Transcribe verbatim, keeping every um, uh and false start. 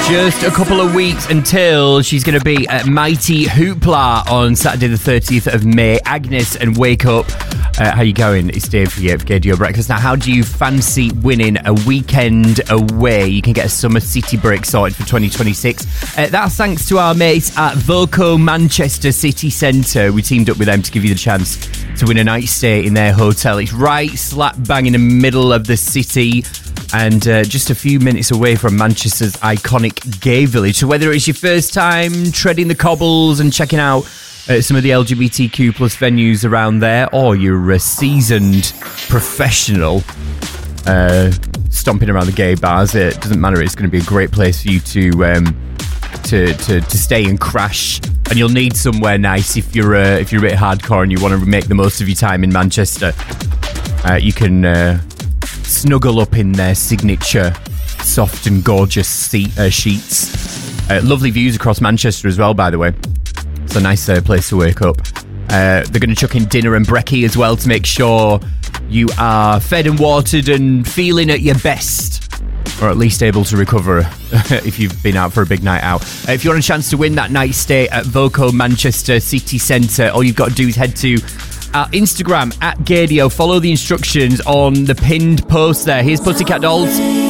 Just a couple of weeks until she's going to be at Mighty Hoopla on Saturday the thirtieth of May. Agnes and Wake Up. Uh, how you going? It's Dave for you for Gaydio Breakfast. Now, how do you fancy winning a weekend away? You can get a summer city break sorted for twenty twenty-six. Uh, that's thanks to our mates at Voco Manchester City Centre. We teamed up with them to give you the chance to win a night stay in their hotel. It's right slap bang in the middle of the city, and uh, just a few minutes away from Manchester's iconic gay village. So whether it's your first time treading the cobbles and checking out uh, some of the L G B T Q plus venues around there, or you're a seasoned professional uh, stomping around the gay bars, it doesn't matter. It's going to be a great place for you to um, to, to to stay and crash. And you'll need somewhere nice if you're uh, if you're a bit hardcore and you want to make the most of your time in Manchester. Uh, you can uh, snuggle up in their signature soft and gorgeous seat, uh, sheets. Uh, lovely views across Manchester as well, by the way. It's a nice uh, place to wake up. Uh, they're going to chuck in dinner and brekkie as well to make sure you are fed and watered and feeling at your best, or at least able to recover if you've been out for a big night out. Uh, if you want a chance to win that night stay at Voco Manchester City Centre, all you've got to do is head to our Instagram at Gaydio. Follow the instructions on the pinned post there. Here's Pussycat Dolls.